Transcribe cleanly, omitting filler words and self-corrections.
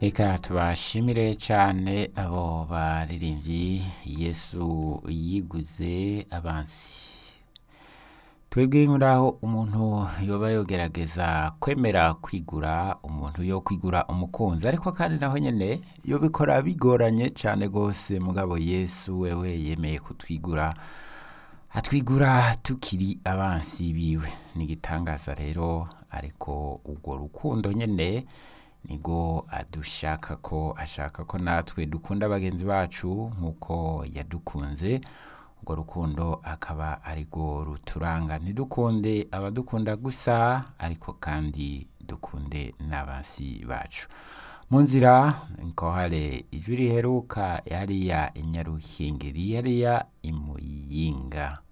Reka tubashimire cane abo baririmbyi Yesu yiguze abansi. Twebwe muraho umuntu yoba yogerageza kwemera kwigura umuntu yo kwigura umukunzi, ariko kandi naho nyene yobikora bigoranye cane gose, mugabo Yesu wewe yemeye kutwigura, atwigura tukiri abansi biwe. Nigitangaza rero, ariko urwo rukundo nyene nigo ashaka ko natwe dukunda bagenzi bacu nkuko yadukunze. Urwo rukundo akaba arirwo ruturanga, ntidukunde abadukunda gusa, ariko kandi dukunde n'abansi bacu. Mu nzira nkohare ijwi riheruka hariya i Nyaruhengeri, hariya i Muyinga.